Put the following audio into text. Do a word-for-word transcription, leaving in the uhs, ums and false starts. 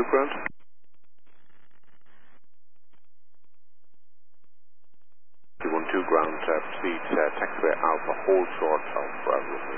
ground. two one two ground, uh, proceed uh, taxiway Alpha, hold short of uh,